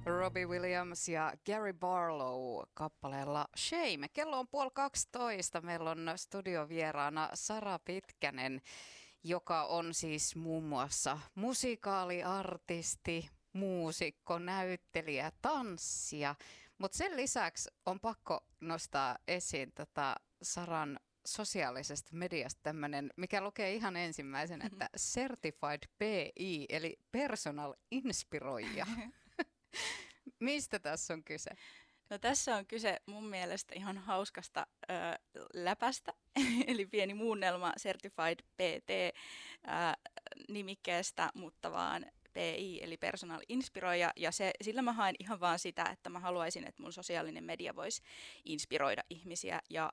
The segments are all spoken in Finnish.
Robbie Williams ja Gary Barlow kappaleella Shame. Kello on 11:30. Meillä on studiovieraana Sara Pitkänen, joka on siis muun muassa musikaaliartisti, muusikko, näyttelijä, tanssija. Mutta sen lisäksi on pakko nostaa esiin Saran sosiaalisesta mediasta tämmöinen, mikä lukee ihan ensimmäisenä, että Certified PI, eli Personal Inspiroija. Mistä tässä on kyse? No tässä on kyse mun mielestä ihan hauskasta läpästä, eli pieni muunnelma Certified PT-nimikkeestä, mutta vaan PI, eli Personal Inspiroija, ja sillä mä haen ihan vaan sitä, että mä haluaisin, että mun sosiaalinen media voisi inspiroida ihmisiä ja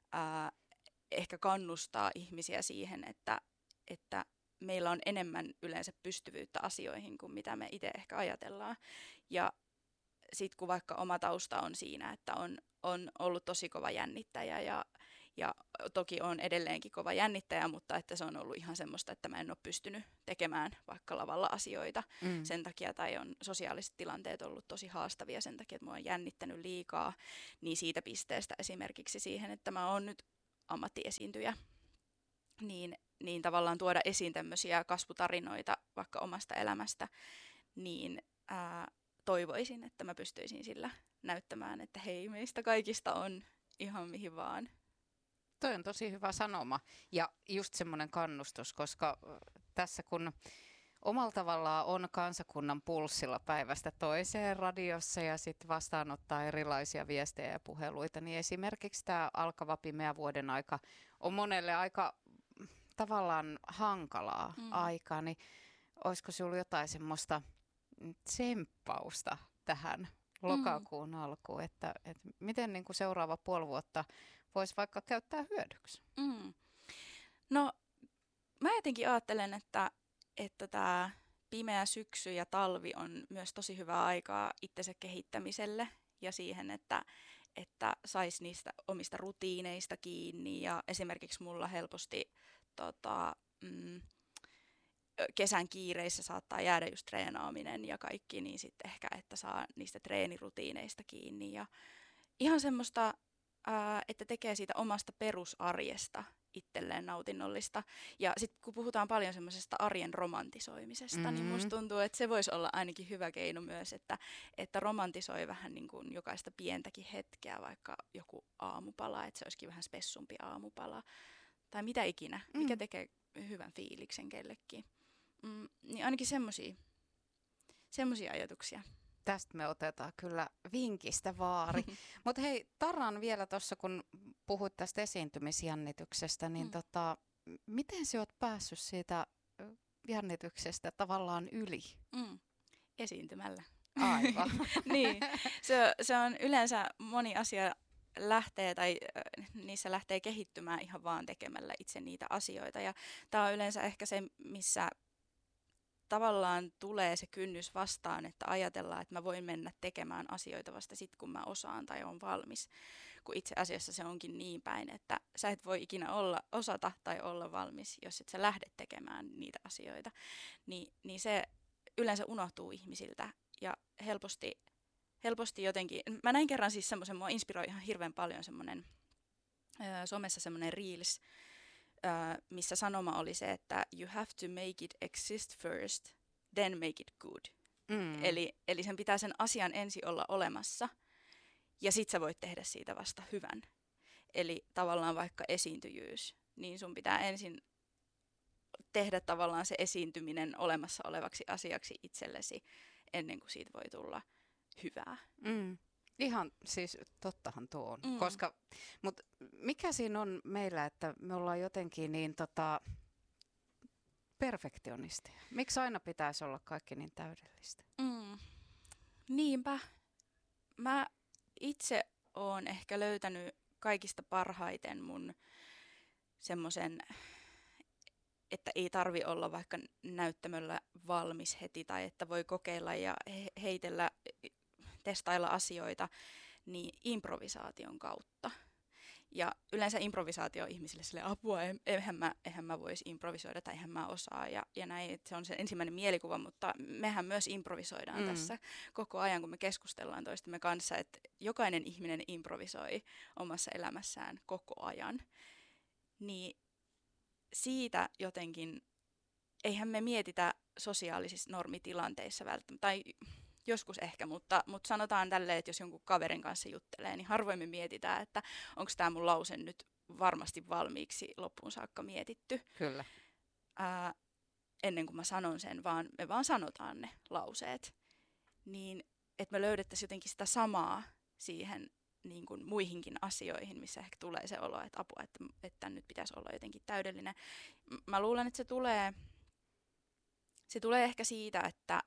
ehkä kannustaa ihmisiä siihen, että meillä on enemmän yleensä pystyvyyttä asioihin kuin mitä me itse ehkä ajatellaan. Ja sitten kun vaikka oma tausta on siinä, että on ollut tosi kova jännittäjä ja toki on edelleenkin kova jännittäjä, mutta että se on ollut ihan semmoista, että mä en ole pystynyt tekemään vaikka lavalla asioita sen takia, tai on sosiaaliset tilanteet ollut tosi haastavia sen takia, että mä oon jännittänyt liikaa, niin siitä pisteestä esimerkiksi siihen, että mä oon nyt ammattiesiintyjä, niin tavallaan tuoda esiin tämmöisiä kasvutarinoita vaikka omasta elämästä, niin toivoisin, että mä pystyisin sillä näyttämään, että hei, meistä kaikista on ihan mihin vaan. Toi on tosi hyvä sanoma ja just semmoinen kannustus, koska tässä kun omalla tavallaan on kansakunnan pulssilla päivästä toiseen radiossa ja sitten vastaanottaa erilaisia viestejä ja puheluita, niin esimerkiksi tämä alkava pimeä vuoden aika on monelle aika tavallaan hankalaa aikaa, niin olisiko sinulla jotain semmoista tsemppausta tähän lokakuun alkuun, että miten niin kuin seuraava puoli vuotta voisi vaikka käyttää hyödyksi? No, mä jotenkin ajattelen, että tämä pimeä syksy ja talvi on myös tosi hyvää aikaa itsensä kehittämiselle ja siihen, että saisi niistä omista rutiineista kiinni. Ja esimerkiksi mulla helposti kesän kiireissä saattaa jäädä just treenaaminen ja kaikki, niin sitten ehkä, että saa niistä treenirutiineista kiinni. Ja ihan semmoista, että tekee siitä omasta perusarjesta itselleen nautinnollista. Ja sitten kun puhutaan paljon semmoisesta arjen romantisoimisesta, niin musta tuntuu, että se voisi olla ainakin hyvä keino myös, että romantisoi vähän niin kuin jokaista pientäkin hetkeä, vaikka joku aamupala, että se olisikin vähän spessumpi aamupala. Tai mitä ikinä, mikä tekee hyvän fiiliksen kellekin. Niin ainakin semmoisia ajatuksia. Tästä me otetaan kyllä vinkistä vaari. Mutta hei, Taran vielä tuossa, kun puhuit tästä esiintymisjännityksestä, niin miten sä oot päässyt siitä jännityksestä tavallaan yli? Esiintymällä. Aivan. Niin, se on yleensä moni asia niissä lähtee kehittymään ihan vaan tekemällä itse niitä asioita. Ja tämä on yleensä ehkä se, missä tavallaan tulee se kynnys vastaan, että ajatellaan, että mä voin mennä tekemään asioita vasta sitten, kun mä osaan tai on valmis. Kun itse asiassa se onkin niin päin, että sä et voi ikinä osata tai olla valmis, jos et sä lähde tekemään niitä asioita. Niin se yleensä unohtuu ihmisiltä ja helposti jotenkin. Mä näin kerran siis semmoisen, mua inspiroi ihan hirveän paljon semmoinen somessa semmoinen reels, missä sanoma oli se, että you have to make it exist first, then make it good. Eli sen pitää sen asian ensin olla olemassa, ja sit sä voit tehdä siitä vasta hyvän. Eli tavallaan vaikka esiintyjyys, niin sun pitää ensin tehdä tavallaan se esiintyminen olemassa olevaksi asiaksi itsellesi, ennen kuin siitä voi tulla hyvää. Ihan siis tottahan tuo on, mutta mikä siinä on meillä, että me ollaan jotenkin niin perfektionisteja? Miksi aina pitäisi olla kaikki niin täydellistä? Niinpä. Mä itse oon ehkä löytänyt kaikista parhaiten mun semmoisen, että ei tarvi olla vaikka näyttämöllä valmis heti tai että voi kokeilla ja heitellä, testailla asioita, niin improvisaation kautta. Ja yleensä improvisaatio ihmisille sille apua, eihän mä voisi improvisoida tai eihän mä osaa ja näin, että se on se ensimmäinen mielikuva, mutta mehän myös improvisoidaan tässä koko ajan, kun me keskustellaan toistemme kanssa, että jokainen ihminen improvisoi omassa elämässään koko ajan, niin siitä jotenkin, eihän me mietitä sosiaalisissa normitilanteissa välttämättä, tai joskus ehkä, mutta sanotaan tälleen, että jos jonkun kaverin kanssa juttelee, niin harvoin me mietitään, että onko tämä mun lause nyt varmasti valmiiksi loppuun saakka mietitty. Kyllä. Ennen kuin mä sanon sen, vaan me vaan sanotaan ne lauseet. Niin, että me löydettäisiin jotenkin sitä samaa siihen niin kuin muihinkin asioihin, missä ehkä tulee se olo, että apua, että nyt pitäisi olla jotenkin täydellinen. Mä luulen, että se tulee ehkä siitä, että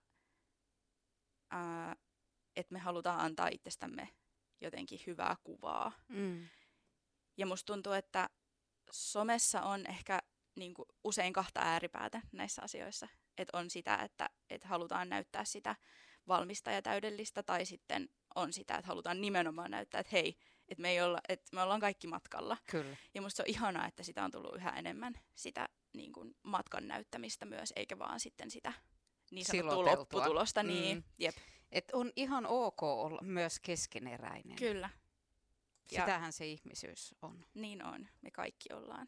me halutaan antaa itsestämme jotenkin hyvää kuvaa. Ja musta tuntuu, että somessa on ehkä niin kuin usein kahta ääripäätä näissä asioissa. Että on sitä, että halutaan näyttää sitä valmista ja täydellistä, tai sitten on sitä, että halutaan nimenomaan näyttää, että hei, että me ollaan kaikki matkalla. Kyllä. Ja musta se on ihanaa, että sitä on tullut yhä enemmän, sitä niin kuin matkan näyttämistä myös, eikä vaan sitten sitä niin sanottua lopputulosta. Niin, jep. Et on ihan ok olla myös keskeneräinen. Kyllä. Sitähän se ihmisyys on. Niin on, me kaikki ollaan.